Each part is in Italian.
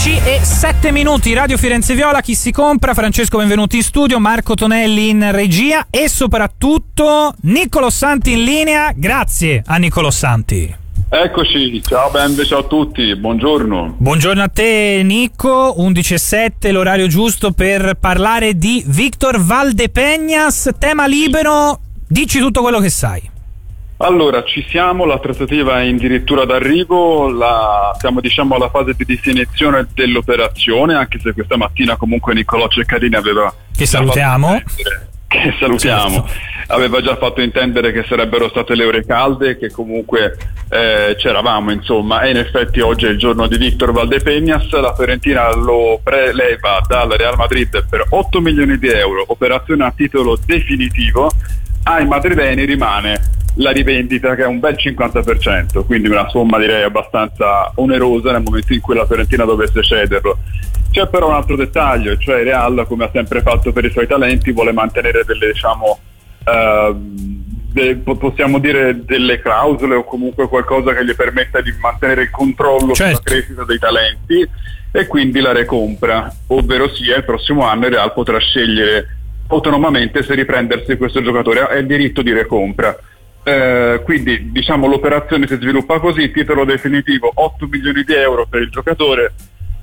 11:07, Radio Firenze Viola, chi si compra? Francesco Benvenuti in studio, Marco Tonelli in regia e soprattutto Niccolò Santi in linea. Grazie a Niccolò Santi. Eccoci, ciao ciao a tutti, buongiorno. Buongiorno a te Nicco, 11:07, l'orario giusto per parlare di Víctor Valdepeñas, tema libero, dici tutto quello che sai. Allora, ci siamo, la trattativa è addirittura d'arrivo, siamo diciamo alla fase di definizione dell'operazione, anche se questa mattina comunque Niccolò Ceccarini aveva... Che salutiamo. Certo. Aveva già fatto intendere che sarebbero state le ore calde, che comunque c'eravamo insomma, e in effetti oggi è il giorno di Víctor Valdepeñas. La Fiorentina lo preleva dal Real Madrid per 8 milioni di euro, operazione a titolo definitivo. Ai madrideni rimane la rivendita, che è un bel 50%, quindi una somma direi abbastanza onerosa nel momento in cui la Fiorentina dovesse cederlo. C'è però un altro dettaglio, cioè Real, come ha sempre fatto per i suoi talenti, vuole mantenere delle, diciamo, possiamo dire delle clausole o comunque qualcosa che gli permetta di mantenere il controllo sulla crescita dei talenti, e quindi la recompra, ovvero sia il prossimo anno il Real potrà scegliere autonomamente se riprendersi questo giocatore, ha il diritto di recompra. Quindi diciamo l'operazione si sviluppa così: titolo definitivo 8 milioni di euro per il giocatore,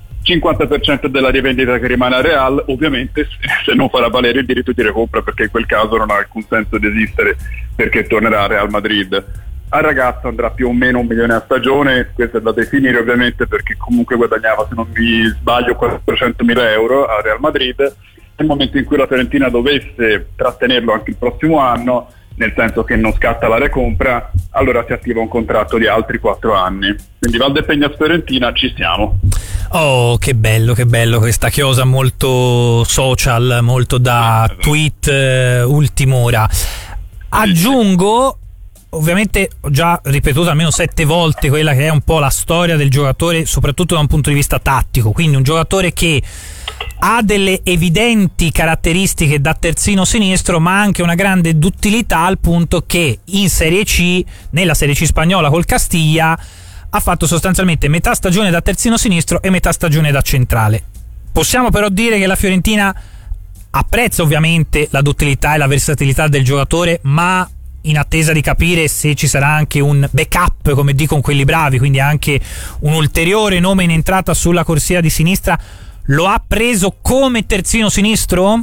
50% della rivendita che rimane a Real, ovviamente se non farà valere il diritto di recompra, perché in quel caso non ha alcun senso di esistere, perché tornerà a Real Madrid. Al ragazzo andrà più o meno 1 milione a stagione, questo è da definire ovviamente, perché comunque guadagnava, se non mi sbaglio, 400.000 euro a Real Madrid. Nel momento in cui la Fiorentina dovesse trattenerlo anche il prossimo anno, nel senso che non scatta la recompra, allora si attiva un contratto di altri 4 anni. Quindi Valdepeñas Fiorentina, ci siamo. Oh, che bello questa chiosa molto social, molto da tweet ultim'ora. Aggiungo, ovviamente ho già ripetuto almeno 7 volte quella che è un po' la storia del giocatore, soprattutto da un punto di vista tattico, quindi un giocatore che ha delle evidenti caratteristiche da terzino sinistro, ma anche una grande duttilità, al punto che in Serie C, nella Serie C spagnola col Castiglia, ha fatto sostanzialmente metà stagione da terzino sinistro e metà stagione da centrale. Possiamo però dire che la Fiorentina apprezza ovviamente la duttilità e la versatilità del giocatore, ma in attesa di capire se ci sarà anche un backup, come dicono quelli bravi, quindi anche un ulteriore nome in entrata sulla corsia di sinistra, lo ha preso come terzino sinistro?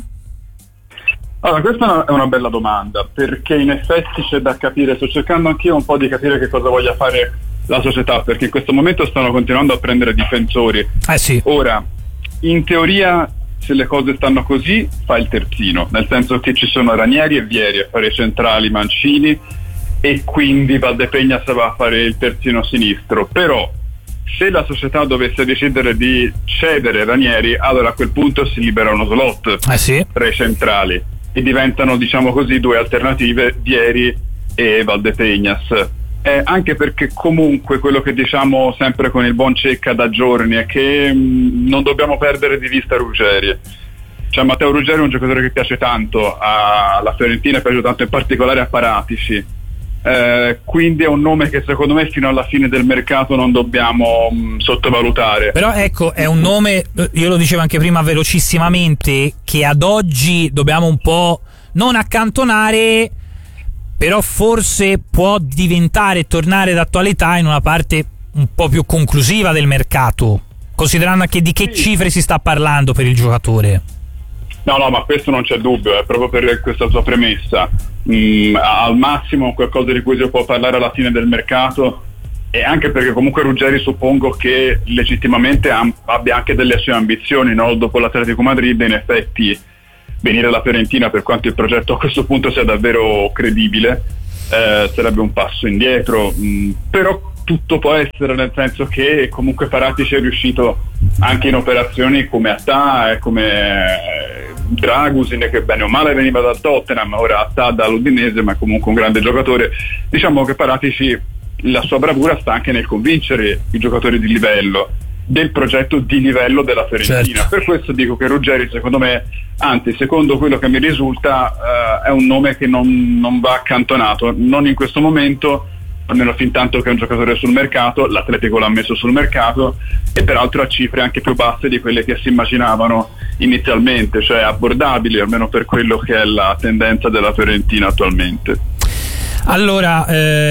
Allora, questa è una bella domanda, perché in effetti c'è da capire, sto cercando anch'io un po' di capire che cosa voglia fare la società, perché in questo momento stanno continuando a prendere difensori. Sì. Ora, in teoria, se le cose stanno così, fa il terzino, nel senso che ci sono Ranieri e Vieri a fare i centrali, Mancini, e quindi Valdepeñas va a fare il terzino sinistro. Però se la società dovesse decidere di cedere Ranieri, allora a quel punto si libera uno slot tra i centrali e diventano, diciamo così, 2 alternative, Vieri e Valdepeñas. Anche perché comunque quello che diciamo sempre con il buon Cecca da giorni è che non dobbiamo perdere di vista Ruggeri. Cioè, Matteo Ruggeri è un giocatore che piace tanto alla Fiorentina, piace tanto in particolare a Paratici, quindi è un nome che secondo me fino alla fine del mercato non dobbiamo sottovalutare. Però ecco, è un nome, io lo dicevo anche prima velocissimamente, che ad oggi dobbiamo un po' non accantonare, però forse può diventare e tornare d'attualità in una parte un po' più conclusiva del mercato, considerando anche di che cifre si sta parlando per il giocatore. No, ma questo non c'è dubbio, è proprio per questa sua premessa. Al massimo qualcosa di cui si può parlare alla fine del mercato, e anche perché comunque Ruggeri suppongo che legittimamente abbia anche delle sue ambizioni, no? Dopo l'Atletico Madrid in effetti venire alla Fiorentina, per quanto il progetto a questo punto sia davvero credibile, sarebbe un passo indietro, però tutto può essere, nel senso che comunque Paratici è riuscito anche in operazioni come Attà e come Dragusin, che bene o male veniva dal Tottenham, ora Attà dall'Udinese, ma è comunque un grande giocatore. Diciamo che Paratici, la sua bravura sta anche nel convincere i giocatori di livello del progetto di livello della Fiorentina. Per questo dico che Ruggeri, secondo me, anzi secondo quello che mi risulta, è un nome che non va accantonato, non in questo momento, almeno fin tanto che è un giocatore sul mercato, l'Atletico l'ha messo sul mercato, e peraltro a cifre anche più basse di quelle che si immaginavano inizialmente, cioè abbordabili almeno per quello che è la tendenza della Fiorentina attualmente. Allora,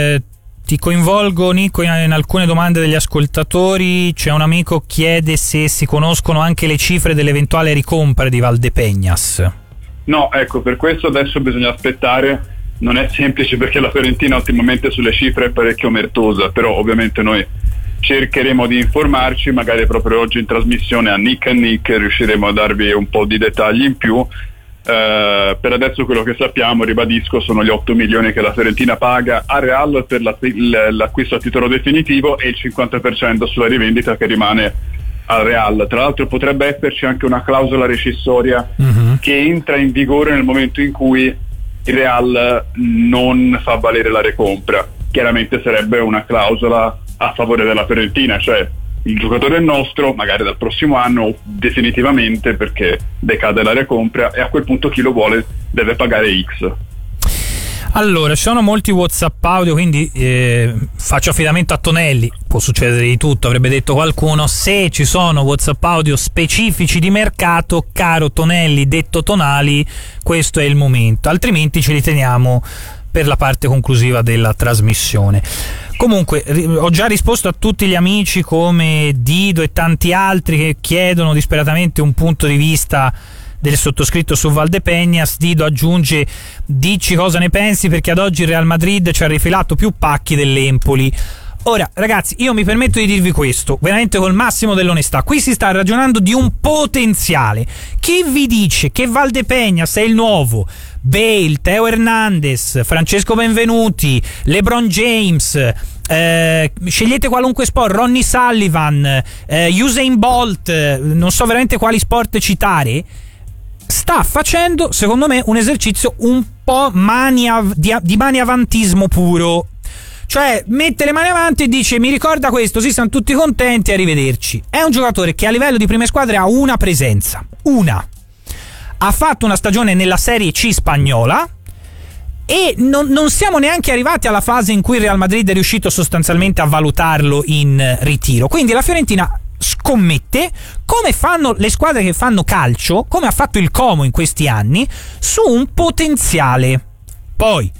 ti coinvolgo, Nico, in alcune domande degli ascoltatori. C'è un amico che chiede se si conoscono anche le cifre dell'eventuale ricompra di Valdepeñas. No, ecco, per questo adesso bisogna aspettare. Non è semplice perché la Fiorentina ultimamente sulle cifre è parecchio omertosa, però ovviamente noi cercheremo di informarci, magari proprio oggi in trasmissione a Nick riusciremo a darvi un po' di dettagli in più. Per adesso quello che sappiamo, ribadisco, sono gli 8 milioni che la Fiorentina paga a Real per l'acquisto a titolo definitivo e il 50% sulla rivendita che rimane al Real. Tra l'altro potrebbe esserci anche una clausola rescissoria che entra in vigore nel momento in cui il Real non fa valere la recompra. Chiaramente sarebbe una clausola a favore della Fiorentina, cioè il giocatore è nostro, magari dal prossimo anno definitivamente, perché decade la recompra, e a quel punto chi lo vuole deve pagare X. Allora, ci sono molti WhatsApp audio, quindi faccio affidamento a Tonelli, può succedere di tutto, avrebbe detto qualcuno. Se ci sono WhatsApp audio specifici di mercato, caro Tonelli, detto Tonali, questo è il momento, altrimenti ci riteniamo per la parte conclusiva della trasmissione. Comunque, ho già risposto a tutti gli amici come Dido e tanti altri che chiedono disperatamente un punto di vista del sottoscritto su Valdepeñas. Dido aggiunge: dici cosa ne pensi, perché ad oggi il Real Madrid ci ha rifilato più pacchi dell'Empoli. Ora, ragazzi, io mi permetto di dirvi questo, veramente col massimo dell'onestà. Qui si sta ragionando di un potenziale. Chi vi dice che Valdepeñas è il nuovo Bale, Teo Hernandez, Francesco Benvenuti, LeBron James, scegliete qualunque sport, Ronnie Sullivan, Usain Bolt, non so veramente quali sport citare, sta facendo, secondo me, un esercizio un po' di maniavantismo puro. Cioè, mette le mani avanti e dice: mi ricorda questo, sì, siamo tutti contenti, arrivederci. È un giocatore che a livello di prime squadre ha una presenza, ha fatto una stagione nella Serie C spagnola e non siamo neanche arrivati alla fase in cui il Real Madrid è riuscito sostanzialmente a valutarlo in ritiro. Quindi la Fiorentina scommette, come fanno le squadre che fanno calcio, come ha fatto il Como in questi anni, su un potenziale. Poi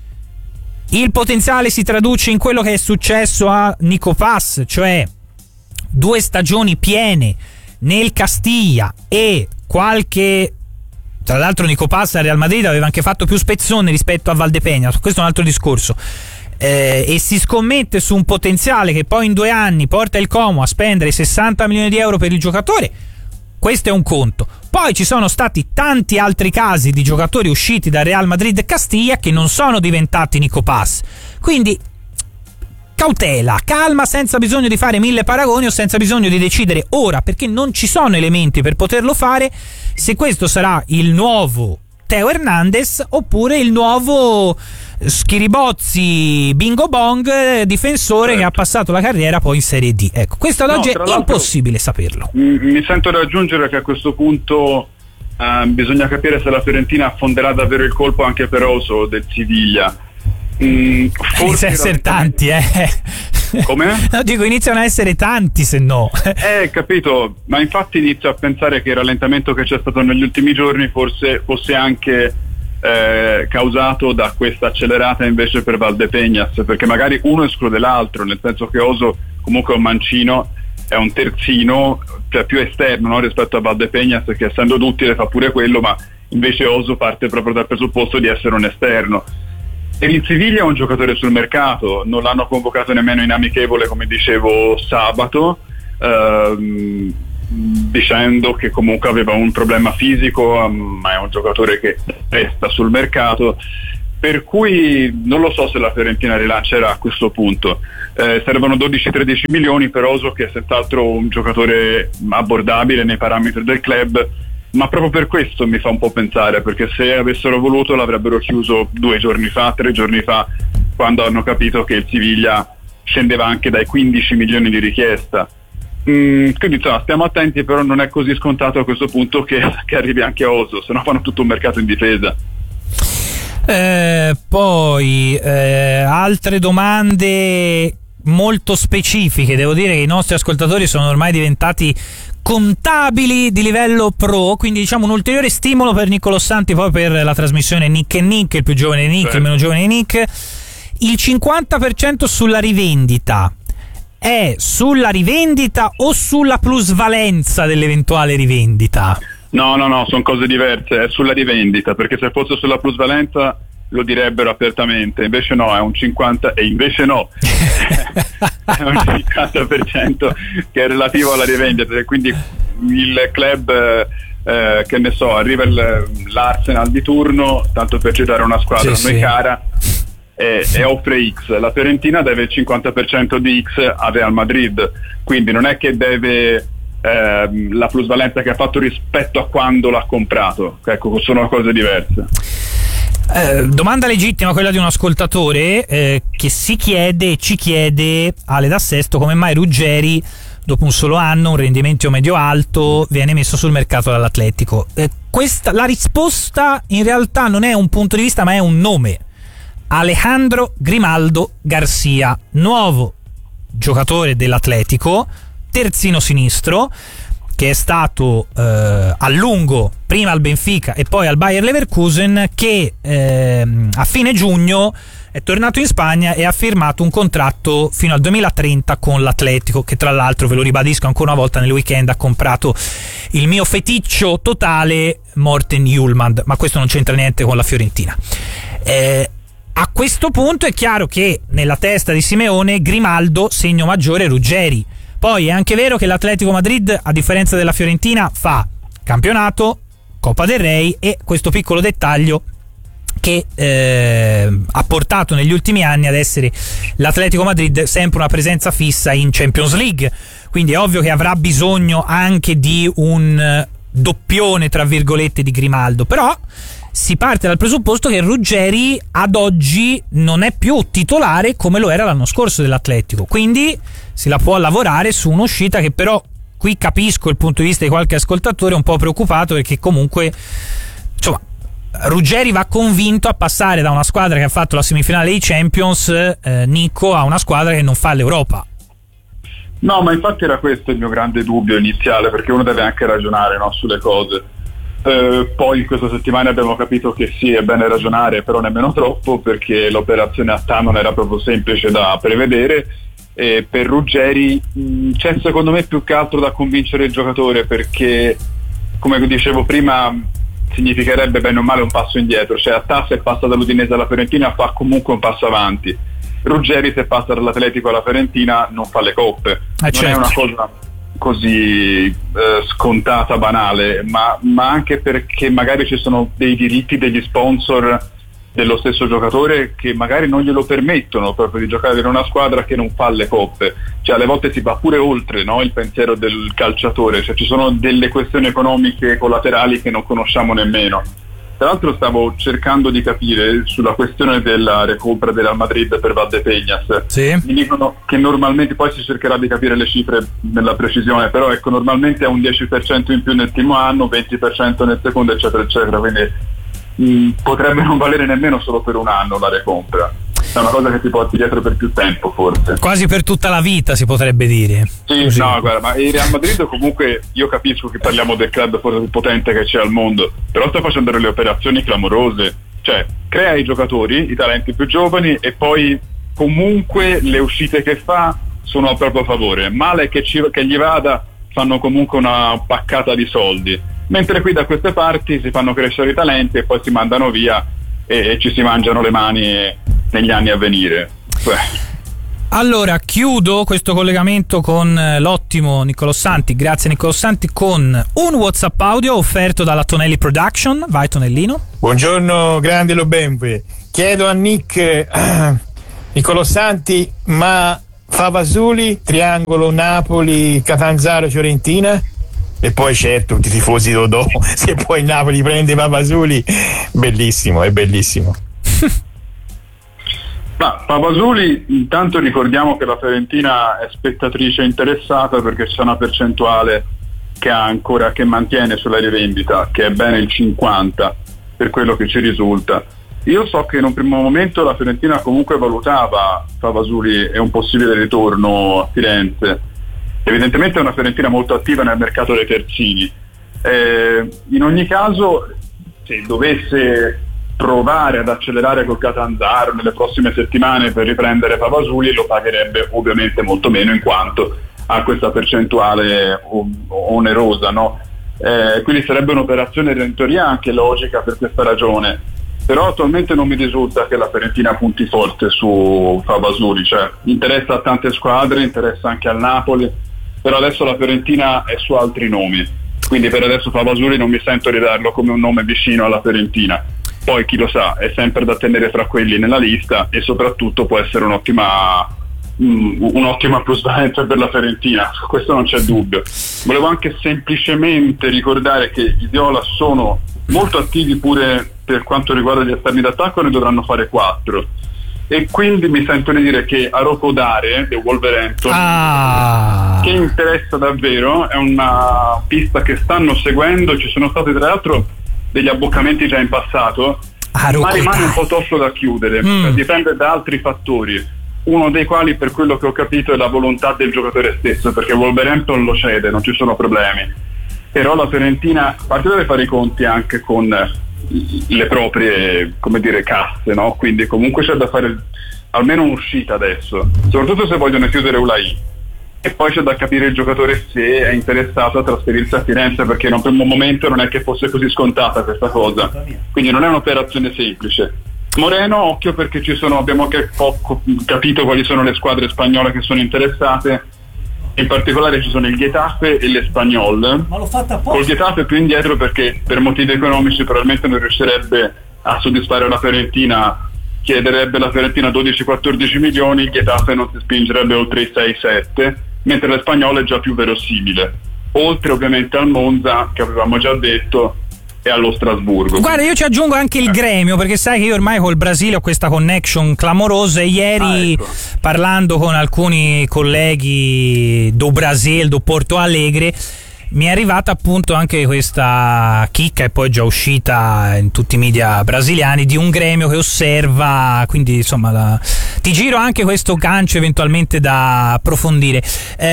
il potenziale si traduce in quello che è successo a Nico Paz, cioè 2 stagioni piene nel Castiglia e qualche... Tra l'altro Nico Paz al Real Madrid aveva anche fatto più spezzone rispetto a Valdepeñas, questo è un altro discorso. E si scommette su un potenziale che poi in 2 anni porta il Como a spendere 60 milioni di euro per il giocatore. Questo è un conto. Poi ci sono stati tanti altri casi di giocatori usciti da Real Madrid e Castiglia che non sono diventati Nico Paz. Quindi cautela, calma, senza bisogno di fare 1000 paragoni o senza bisogno di decidere ora, perché non ci sono elementi per poterlo fare, se questo sarà il nuovo Teo Hernandez oppure il nuovo Schiribozzi Bingo Bong difensore, certo, che ha passato la carriera poi in Serie D. Ecco, questo ad oggi è impossibile saperlo. Mi sento di aggiungere che a questo punto bisogna capire se la Fiorentina affonderà davvero il colpo anche per Oso del Siviglia. Forse a essere tanti, Come? No, dico, iniziano a essere tanti, se no. Capito, ma infatti inizio a pensare che il rallentamento che c'è stato negli ultimi giorni forse fosse anche causato da questa accelerata invece per Valdepeñas, perché magari uno esclude l'altro, nel senso che Oso comunque è un mancino, è un terzino, cioè più esterno, no, rispetto a Valdepeñas, che essendo duttile fa pure quello, ma invece Oso parte proprio dal presupposto di essere un esterno. E il Siviglia è un giocatore sul mercato, non l'hanno convocato nemmeno in amichevole, come dicevo sabato, dicendo che comunque aveva un problema fisico, ma è un giocatore che resta sul mercato, per cui non lo so se la Fiorentina rilancerà a questo punto. Servono 12-13 milioni per Oso, che è senz'altro un giocatore abbordabile nei parametri del club, ma proprio per questo mi fa un po' pensare, perché se avessero voluto l'avrebbero chiuso 2 giorni fa, 3 giorni fa, quando hanno capito che il Siviglia scendeva anche dai 15 milioni di richiesta. Quindi insomma, stiamo attenti, però non è così scontato a questo punto che arrivi anche a Oso, se no fanno tutto un mercato in difesa. Poi altre domande molto specifiche. Devo dire che i nostri ascoltatori sono ormai diventati contabili di livello pro, quindi diciamo un ulteriore stimolo per Niccolò Santi, poi per la trasmissione Nick e Nick, il più giovane di Nick, il meno giovane di Nick. Il 50% sulla rivendita è sulla rivendita o sulla plusvalenza dell'eventuale rivendita? No, sono cose diverse, è sulla rivendita, perché se fosse sulla plusvalenza lo direbbero apertamente, invece no, è un 50%, e invece no, è un 50% che è relativo alla rivendita, e quindi il club, che ne so, arriva l'Arsenal di turno, tanto per citare una squadra cara, e offre X, la Fiorentina deve il 50% di X a Real Madrid, quindi non è che deve la plusvalenza che ha fatto rispetto a quando l'ha comprato, ecco, sono cose diverse. Domanda legittima quella di un ascoltatore che ci chiede, Ale da Sesto, come mai Ruggeri dopo un solo anno, un rendimento medio alto, viene messo sul mercato dall'Atletico. La risposta in realtà non è un punto di vista ma è un nome: Alejandro Grimaldo Garcia, nuovo giocatore dell'Atletico, terzino sinistro, che è stato a lungo prima al Benfica e poi al Bayer Leverkusen, che a fine giugno è tornato in Spagna e ha firmato un contratto fino al 2030 con l'Atletico, che tra l'altro, ve lo ribadisco ancora una volta, nel weekend ha comprato il mio feticcio totale Morten Hjulmand, ma questo non c'entra niente con la Fiorentina. A questo punto è chiaro che nella testa di Simeone Grimaldo segno maggiore Ruggeri. Poi è anche vero che l'Atletico Madrid, a differenza della Fiorentina, fa campionato, Coppa del Rey e questo piccolo dettaglio che ha portato negli ultimi anni ad essere l'Atletico Madrid sempre una presenza fissa in Champions League, quindi è ovvio che avrà bisogno anche di un doppione tra virgolette di Grimaldo, però si parte dal presupposto che Ruggeri ad oggi non è più titolare come lo era l'anno scorso dell'Atletico, quindi si la può lavorare su un'uscita che però, qui capisco il punto di vista di qualche ascoltatore un po' preoccupato, perché comunque insomma Ruggeri va convinto a passare da una squadra che ha fatto la semifinale dei Champions, Nico, a una squadra che non fa l'Europa. No, ma infatti era questo il mio grande dubbio iniziale, perché uno deve anche ragionare, no, sulle cose. Poi in questa settimana abbiamo capito che sì, è bene ragionare, però nemmeno troppo, perché l'operazione Attà non era proprio semplice da prevedere, e per Ruggeri c'è secondo me più che altro da convincere il giocatore, perché come dicevo prima significherebbe bene o male un passo indietro, cioè Attà se passa dall'Udinese alla Fiorentina fa comunque un passo avanti, Ruggeri se passa dall'Atletico alla Fiorentina non fa le coppe, non è una cosa così scontata, banale, ma anche perché magari ci sono dei diritti degli sponsor dello stesso giocatore che magari non glielo permettono proprio di giocare in una squadra che non fa le coppe, cioè alle volte si va pure oltre, no, il pensiero del calciatore, cioè ci sono delle questioni economiche collaterali che non conosciamo nemmeno. Tra l'altro stavo cercando di capire sulla questione della recompra del Real Madrid per Valdepeñas. Sì. Mi dicono che normalmente, poi si cercherà di capire le cifre nella precisione, però ecco, normalmente è un 10% in più nel primo anno, 20% nel secondo, eccetera eccetera, quindi potrebbe non valere nemmeno solo per un anno la recompra. È una cosa che ti porti dietro per più tempo, forse. Quasi per tutta la vita, si potrebbe dire. Sì, così. No, guarda, ma il Real Madrid comunque, io capisco che parliamo del club forse più potente che c'è al mondo, però sta facendo delle operazioni clamorose, cioè crea i giocatori, i talenti più giovani, e poi comunque le uscite che fa sono a proprio favore. Male che gli vada, fanno comunque una paccata di soldi, mentre qui da queste parti si fanno crescere i talenti e poi si mandano via e ci si mangiano le mani negli anni a venire. Allora chiudo questo collegamento con l'ottimo Niccolò Santi, grazie Niccolò Santi, con un WhatsApp audio offerto dalla Tonelli Production. Vai Tonellino. Buongiorno grande Lobembe, chiedo a Nick Niccolò Santi, ma Favasuli, triangolo Napoli, Catanzaro, Fiorentina? E poi certo tutti i tifosi Dodò, se poi il Napoli prende Favasuli, bellissimo, è bellissimo. Ma Favasuli, intanto ricordiamo che la Fiorentina è spettatrice interessata, perché c'è una percentuale che mantiene sulla rivendita, che è bene il 50% per quello che ci risulta, Io so che in un primo momento la Fiorentina comunque valutava Favasuli e un possibile ritorno a Firenze. Evidentemente è una Fiorentina molto attiva nel mercato dei terzini. In ogni caso, se dovesse provare ad accelerare col Catanzaro nelle prossime settimane per riprendere Favasuli, lo pagherebbe ovviamente molto meno, in quanto ha questa percentuale onerosa, no? Quindi sarebbe un'operazione in teoria anche logica per questa ragione. Però attualmente non mi risulta che la Fiorentina punti forte su Favasuli, cioè interessa a tante squadre, interessa anche al Napoli, però adesso la Fiorentina è su altri nomi, quindi per adesso Favasuli non mi sento di darlo come un nome vicino alla Fiorentina. Poi chi lo sa, è sempre da tenere fra quelli nella lista e soprattutto può essere un'ottima plusvalenza per la Fiorentina, su questo non c'è dubbio. Volevo anche semplicemente ricordare che i Viola sono molto attivi pure per quanto riguarda gli esterni d'attacco, ne dovranno fare 4, e quindi mi sento di dire che Arokodare del Wolverhampton, che interessa davvero, è una pista che stanno seguendo, ci sono stati tra l'altro degli abboccamenti già in passato, ma rimane un po' tosto da chiudere, cioè, dipende da altri fattori, uno dei quali, per quello che ho capito, è la volontà del giocatore stesso, perché Wolverhampton lo cede, non ci sono problemi, però la Fiorentina a parte deve fare i conti anche con le proprie, come dire, casse, no? Quindi comunque c'è da fare almeno un'uscita adesso, soprattutto se vogliono chiudere Ulai, e poi c'è da capire il giocatore se è interessato a trasferirsi a Firenze, perché in un primo momento non è che fosse così scontata questa cosa, quindi non è un'operazione semplice. Moreno, occhio, perché abbiamo anche capito quali sono le squadre spagnole che sono interessate, in particolare ci sono il Getafe e l'Espanyol. Ma l'ho fatta apposta. Col Getafe più indietro perché per motivi economici probabilmente non riuscirebbe a soddisfare la Fiorentina, chiederebbe la Fiorentina 12-14 milioni, il Getafe non si spingerebbe oltre i 6-7, mentre l'Espanyol è già più verosimile, oltre ovviamente al Monza che avevamo già detto e allo Strasburgo. Guarda, io ci aggiungo anche il Gremio, perché sai che io ormai col Brasile ho questa connection clamorosa, e ieri parlando con alcuni colleghi do Brasil, do Porto Alegre, mi è arrivata appunto anche questa chicca, e poi già uscita in tutti i media brasiliani, di un Gremio che osserva, quindi insomma ti giro anche questo gancio eventualmente da approfondire.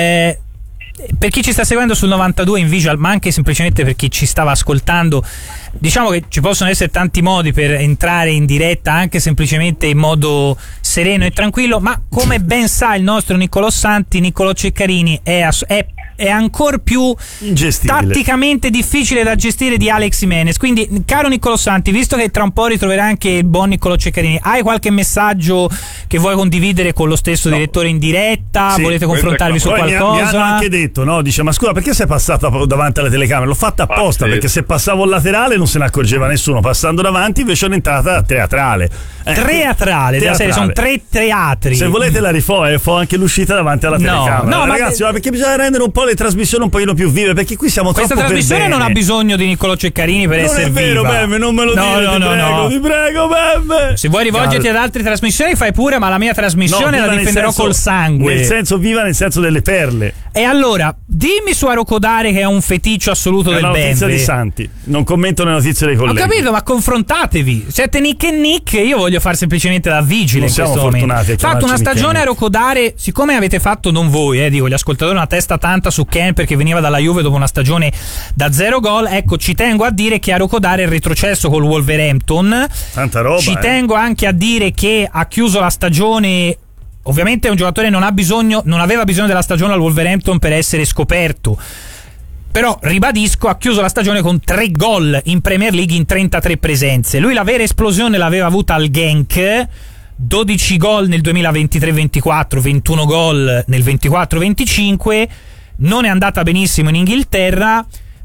Per chi ci sta seguendo sul 92 in visual, ma anche semplicemente per chi ci stava ascoltando, diciamo che ci possono essere tanti modi per entrare in diretta, anche semplicemente in modo sereno e tranquillo, ma come ben sa il nostro Niccolò Santi, Niccolò Ceccarini è ancora più tatticamente difficile da gestire di Alex Jimenez. Quindi, caro Niccolò Santi, visto che tra un po' ritroverai anche il buon Niccolò Ceccarini, hai qualche messaggio che vuoi condividere con lo stesso direttore in diretta? Sì, volete confrontarvi su qualcosa? Mi hanno anche detto, no? Dice, ma scusa, perché sei passato davanti alle telecamere? L'ho fatta apposta, perché se passavo il laterale non se ne accorgeva nessuno, passando davanti invece è un'entrata teatrale. Della serie, sono 3 teatri. Se volete la rifò anche l'uscita davanti alla telecamera. No, ragazzi, ma perché bisogna rendere un po' le trasmissioni un pochino più vive, perché qui siamo questa troppo trasmissione non ha bisogno di Niccolò Ceccarini per essere viva. Non è vero, Bemme, non me lo dire, ti prego, Bemme. Se vuoi rivolgerti ad altre trasmissioni fai pure, ma la mia trasmissione la difenderò col sangue. Nel senso viva, nel senso delle perle. E allora, dimmi su Arokodare, che è un feticcio assoluto del Benve. È una notizia di Santi, non commento le notizie dei colleghi. Ho capito, ma confrontatevi. Siete Nick e Nick, io voglio fare semplicemente da vigile in questo momento. Fatto una stagione Arokodare, siccome avete fatto, non voi, dico, gli ascoltatori, una testa tanta su Ken perché veniva dalla Juve dopo una stagione da 0 gol, ecco, ci tengo a dire che Arokodare è retrocesso col Wolverhampton. Tanta roba. Ci tengo anche a dire che ha chiuso la stagione. Ovviamente è un giocatore non aveva bisogno della stagione al Wolverhampton per essere scoperto, però ribadisco, ha chiuso la stagione con 3 gol in Premier League in 33 presenze. Lui la vera esplosione l'aveva avuta al Genk, 12 gol nel 2023-24, 21 gol nel 24-25, non è andata benissimo in Inghilterra.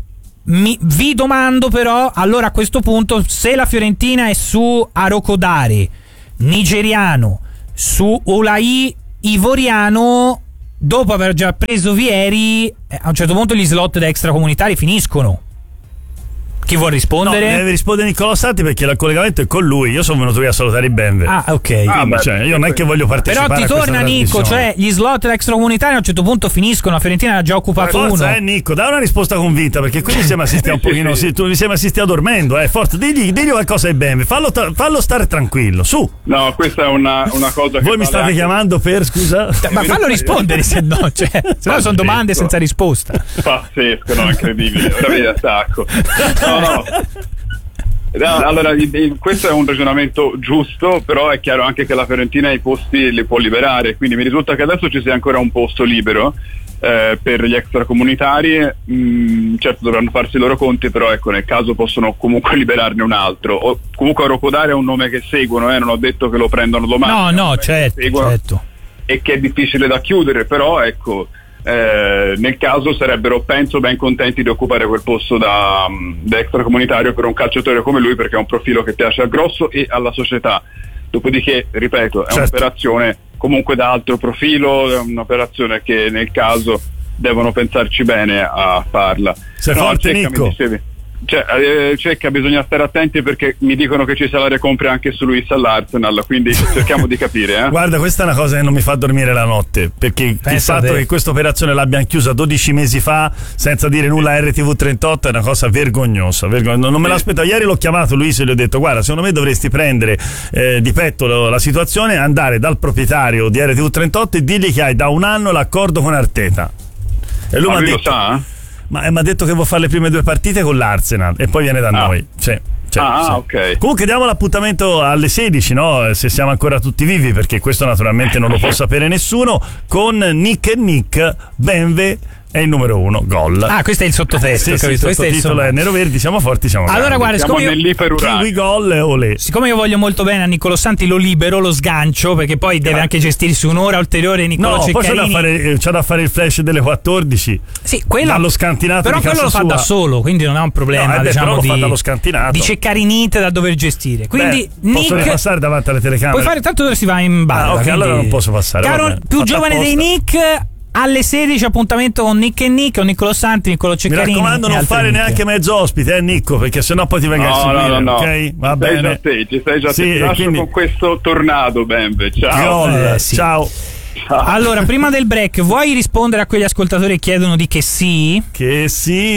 Vi domando però, allora a questo punto, se la Fiorentina è su Arokodare, nigeriano, su Ulai, ivoriano, dopo aver già preso Vieri, a un certo punto gli slot da extracomunitari finiscono. Chi vuol rispondere? No, deve rispondere Niccolò Santi perché il collegamento è con lui. Io sono venuto qui a salutare i Benve. Ah, ok. Io non è che voglio partecipare. Però ti torna Nico, cioè gli slot extracomunitari a un certo punto finiscono, la Fiorentina ne ha già occupato uno. Nico, dai una risposta convinta perché qui mi sembra si stia un pochino, tu mi sembra si stia dormendo, forza, digli qualcosa ai Benve, fallo stare tranquillo, su. No, questa è una cosa che voi mi state chiamando per, scusa? Ma fallo rispondere, se no sono domande senza risposta. Pazzesco, no, incredibile. Ora vedi attacco. No. Allora, questo è un ragionamento giusto, però è chiaro anche che la Fiorentina i posti li può liberare, quindi mi risulta che adesso ci sia ancora un posto libero per gli extracomunitari. Certo dovranno farsi i loro conti, però ecco, nel caso possono comunque liberarne un altro, o comunque Rocodare è un nome che seguono, non ho detto che lo prendono domani. No, certo. E che è difficile da chiudere, però ecco, nel caso sarebbero, penso, ben contenti di occupare quel posto da extracomunitario per un calciatore come lui, perché è un profilo che piace al grosso e alla società. Dopodiché, ripeto, è un'operazione comunque da altro profilo, è un'operazione che nel caso devono pensarci bene a farla. Sei forte, Nico. Cecca, bisogna stare attenti perché mi dicono che ci sarà la recompra anche su Luis all'Arsenal, quindi cerchiamo di capire. Guarda, questa è una cosa che non mi fa dormire la notte, perché il fatto che questa operazione l'abbiano chiusa 12 mesi fa senza dire nulla a RTV38 è una cosa vergognosa. Non me l'aspettavo. Ieri l'ho chiamato Luis e gli ho detto: guarda, secondo me dovresti prendere di petto la situazione, andare dal proprietario di RTV38 e dirgli che hai da un anno l'accordo con Arteta. E lui mi ha detto: lo sa? Ma mi ha detto che vuol fare le prime 2 partite con l'Arsenal e poi viene da noi. Sì. Ok. Comunque diamo l'appuntamento alle 16, no? Se siamo ancora tutti vivi, perché questo naturalmente non lo può sapere nessuno, con Nick e Nick, Benve è il numero 1, gol. Questo è il sottotesto. Sì, il sottotitolo è nero-verdi, siamo forti, siamo allora grandi. Guarda, Kiwi gol e olè. Siccome io voglio molto bene a Niccolò Santi, lo libero, lo sgancio, perché poi deve anche gestirsi un'ora ulteriore Niccolò Ceccarini. Poi c'è da fare il flash delle 14. Sì, quello dallo scantinato, però quello lo fa da solo, quindi non è un problema, però lo fa dallo scantinato, di Ceccarinite da dover gestire. Quindi posso ripassare davanti alle telecamere? Puoi fare, tanto si va in barra. Ok, allora non posso passare. Caro, più giovane dei Nick, alle 16 appuntamento con Nick e Nick, con Niccolò Santi, Niccolò Ceccarini. Mi raccomando, non fare neanche mezzo ospite, Nico, perché sennò poi ti venga a seguire, no. ok? Va bene. Ci stai già te. Quindi con questo tornado, Benve. Ciao. Ciao. Allora, prima del break, vuoi rispondere a quegli ascoltatori che chiedono di che sì? Che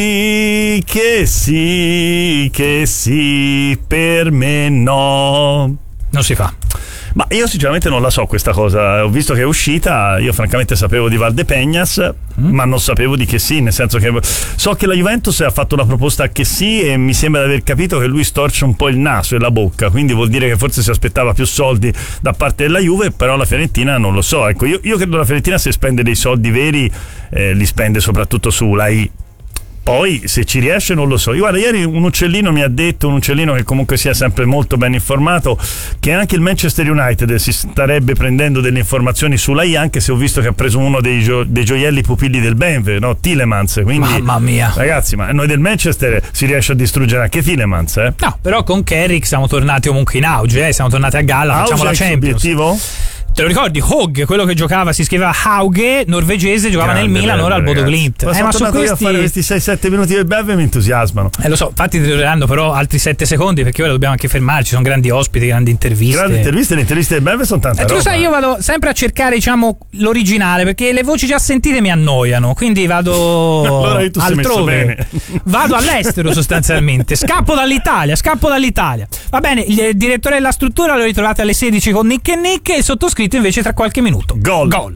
sì, per me no. Non si fa. Ma io sinceramente non la so questa cosa, ho visto che è uscita, io francamente sapevo di Valdepeñas, ma non sapevo di che sì, nel senso che so che la Juventus ha fatto una proposta a che sì e mi sembra di aver capito che lui storce un po' il naso e la bocca, quindi vuol dire che forse si aspettava più soldi da parte della Juve, però la Fiorentina non lo so. Ecco, io credo che la Fiorentina, se spende dei soldi veri, li spende soprattutto sulla I. Poi se ci riesce non lo so. Guarda, ieri un uccellino mi ha detto, un uccellino che comunque sia sempre molto ben informato, che anche il Manchester United si starebbe prendendo delle informazioni sulla I, anche se ho visto che ha preso uno dei gioielli pupilli del Benve, no? Tielemans. Quindi, mamma mia, ragazzi, ma noi del Manchester si riesce a distruggere anche Tielemans, eh? No, però con Carrick siamo tornati comunque in auge, siamo tornati a galla, facciamo la Champions. Obiettivo? Te lo ricordi? Hogg, quello che giocava, si scriveva Hauge, norvegese, giocava nel Milan, ora al Bodo Glimt. Ma su questi... a fare questi 6-7 minuti del Benve mi entusiasmano. Lo so, infatti ti dureranno però altri 7 secondi, perché ora dobbiamo anche fermarci, sono grandi ospiti, grandi interviste. Le interviste del Benve sono tante roba. Tu sai, io vado sempre a cercare, diciamo, l'originale, perché le voci già sentite mi annoiano, quindi vado allora altrove. Vado all'estero sostanzialmente. Scappo dall'Italia. Va bene, il direttore della struttura lo ritrovate alle 16 con Nick e Nick, e il sottoscritto invece tra qualche minuto. Gol. Radio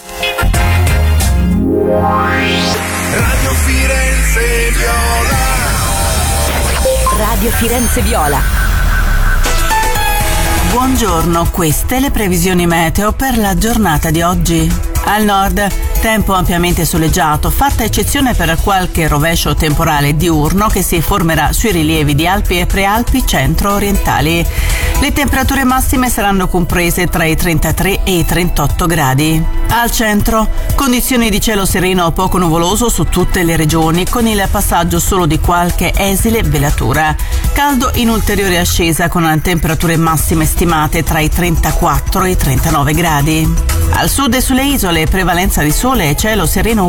Firenze Viola. Radio Firenze Viola. Buongiorno, queste le previsioni meteo per la giornata di oggi. Al nord, tempo ampiamente soleggiato, fatta eccezione per qualche rovescio temporale diurno che si formerà sui rilievi di Alpi e Prealpi centro-orientali. Le temperature massime saranno comprese tra i 33 e i 38 gradi. Al centro, condizioni di cielo sereno o poco nuvoloso su tutte le regioni, con il passaggio solo di qualche esile velatura. Caldo in ulteriore ascesa, con temperature massime stimate tra i 34 e i 39 gradi. Al sud e sulle isole, prevalenza di sole e cielo sereno